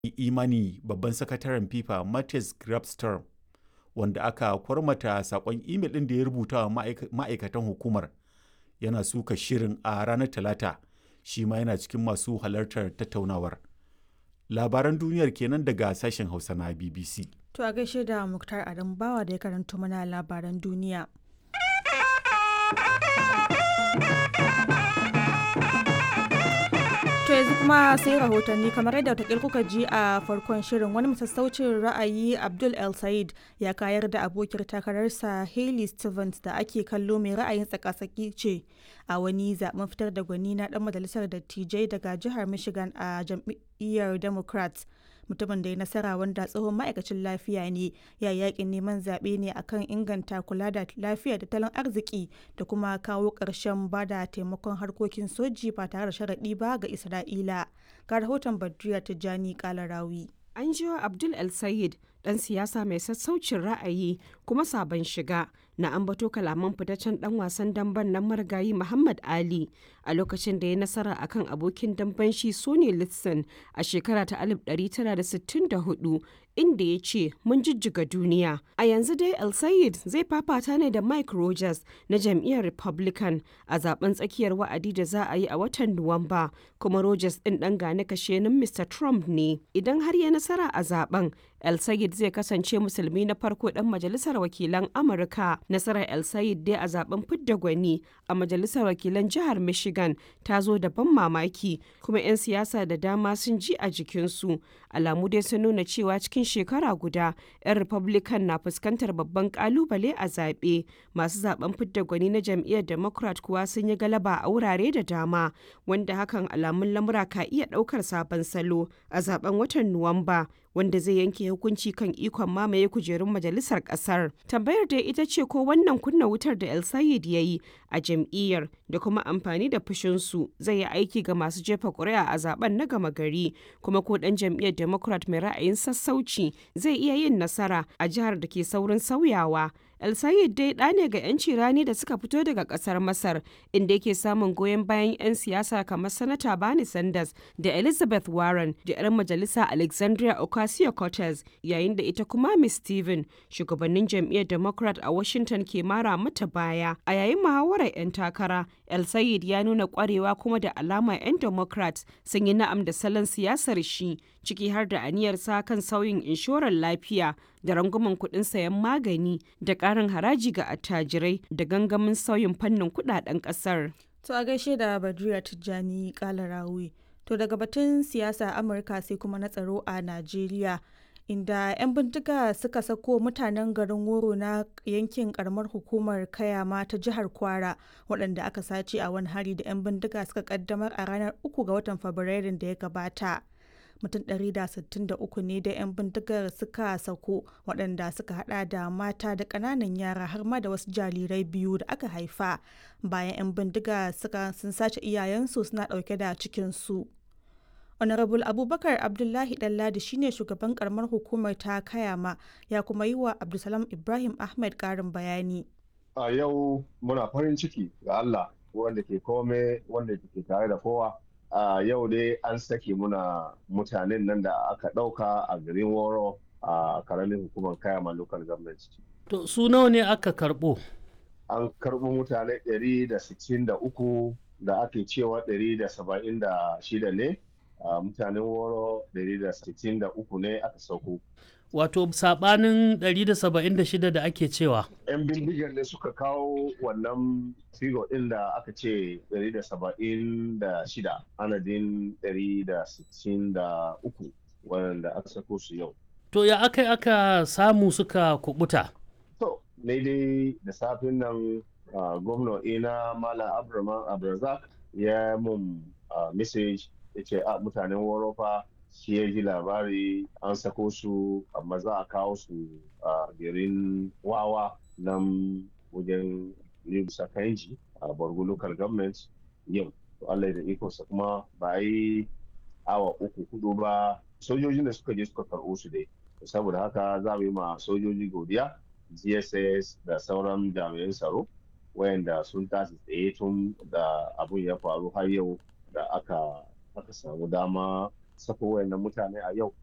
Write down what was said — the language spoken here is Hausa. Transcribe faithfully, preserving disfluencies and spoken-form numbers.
imani babban sakataren FIFA Matthias Grabstorm, wanda aka kwarmata saƙon imel ɗin da ya rubuta wa ma'aikatan hukumar, yana suka shirin a ranar Talata, shi ma yana cikin masu halartar tattaunawar. Labaran duniyar kenan daga sashen Hausa na B B C. To a gaishe da Muktar Adam Bawa da ya karanto mana labaran duniya. To yanzu kuma sai rahotanni, kamar yadda wata kuka ji a farkon shirin, wani masassaucin ra'ayi Abdul El Sayed ya kayar da abokiyar takararsa Hailey Stevens da ake kallo mai ra'ayin tsaka-tsaki ce a wani zaben fitar da gwani na dan majalisar dattijai daga jihar Michigan a jam'iyyar Democrats. Mutumin da ya nasara, wanda tsohon ma'aikacin lafiya ne, ya yakin neman zaɓe ne akan inganta kula da lafiya da tattalin arziki da kuma kawo ƙarshen bada taimakon harkokin soji ba tare da sharaɗi ba ga Isra'ila. Ga rahoton Badriya Tijjani Kalarawi. An jiwa Abdul El Sayed, ɗan siyasa mai sassaucin ra'ayi kuma sabon shiga, na ambato kalaman fitaccen ɗan wasan damben nan marigayi Muhammad Ali a lokacin da ya nasara akan abokin damben shi Sonny Liston a shekara ta alif ɗari tara da sittin da hudu, inda ya ce mun jijjiga duniya. A yanzu dai El Sayed zai fafata ne da Mike Rogers na jam'iyyar Republican a zaben tsakiyar wa'adi da za a yi a watan Nuwamba, kuma Rogers ɗin ɗan gane kashenin Mister Trump ne. Idan har ya nasara a zaben, El Sayed zai kasance musulmi na farko ɗan majalisar wakilan Amurka. Nasarar El Sayed dai a zaben fidda gwani a majalisar wakilan jihar Michigan ta zo da ban mamaki, kuma 'yan siyasa da dama sun ji a jikinsu. Alamu dai sun nuna cewa cikin shekara guda 'yan Republican na fuskantar babban kalubale a zaɓe. Masu zaben fidda gwani na jam'iyyar Democrat kuwa sun yi galaba a wurare da dama, wanda hakan alamun lamura ka iya ɗaukar sabon salo a zaben watan Nuwamba, wanda zai yanke hukunci kan ikon mamaye kujerun majalisar kasar. Tambayar dai ita ce ko wannan kunna wutar da El Sayed ya yi a jam'iyyar da kuma amfani da fushinsu zai yi aiki ga masu jefa ƙuri'a a zaben na gama gari, kuma ko ɗan jam'iyyar Democrat mai ra'ayin sassauci zai iya yin nasara a jihar da ke saurin sauyawa. El Sayed dai ɗa ne ga 'yanci rani da suka fito daga ƙasar Masar, inda yake samun goyon bayan 'yan siyasa kamar Sanata Bernie Sanders da Elizabeth Warren da 'yar majalisa Alexandria Ocasio-Cortez, yayin da ita kuma Miss Steven, shugabannin jam'iyyar Democrat a Washington, ke mara mata baya. A yayin muhawarar 'yan takara, El Sayed ya nuna ƙwarewa, kuma da alama 'yan Democrat sun yi na'am da salon siyasar shi, ciki har da aniyarsa kan sauyin inshorar lafiya da rangwamen kuɗin sayan magani da ƙarin haraji ga attajirai da gangamin sauyin fannin kuɗaɗen ƙasar. To a gaishe da Badriya Tijjani Kalarawi. To daga batun siyasa Amurka sai kuma na tsaro a Najeriya, inda 'yan bindiga suka sako mutanen garin Woro na yankin karamar hukumar Kayama ta jihar Kwara, waɗanda aka sace a wani hari da 'yan bindiga suka kaddamar a ranar uku ga watan Fabrairun da ya gabata. Mutum ɗari da sittin da uku ne da 'yan bindigar suka sako, waɗanda suka hada da mata da ƙananan yara har ma da wasu jarirai biyu da aka haifa, bayan 'yan bindiga suka sun sace iyayensu suna ɗauke da cikinsu. Honorable Abubakar Abdullahi Ɗanladi shine shugaban karamar hukumar ta Kayama, ya kuma yi wa Abdulsalam Ibrahim Ahmed ƙarin bayani. A yau muna farin ciki ga Allah wanda ke kome, wanda ke tare da kowa. A yau dai an sake muna mutanen nan da aka ɗauka a garin Woro a karamin hukumar Kayama local government. To su nawa ne aka karɓo? An karɓo mutane ɗari da sittin da uku da ake cewa ɗari da saba'in da shida ne. Uh, mutanen Woro ɗari da sittin da uku ne aka sauko. Wato sabanin ɗari da saba'in da shida da ake cewa. 'Yan bindigar ne suka kawo wannan figo ɗin da aka ce ɗari da saba'in da shida, anadin ɗari da sittin da uku wanda aka sako su yau. To ya aka aka samu suka kubuta? To, ne dai da safin nan uh, gwamna ina Mala Abraman Abrazak ya mun uh, message ya ce a mutanen Worofa shi ya ji labari an sako su, amma za a kawo su a garin Wawa nan wajen Libsa Kanji a Borgo local government yau. Allah da ikonsa kuma ba yi awa uku hudu ba sojojin da suka je suka karɓo su dai. Saboda haka za mu yi ma sojoji godiya, G S S da sauran jami'an tsaro wayanda sun tashi tsaye tun da abun ya faru har yau da aka aka samu dama sako wayannan mutane a yau.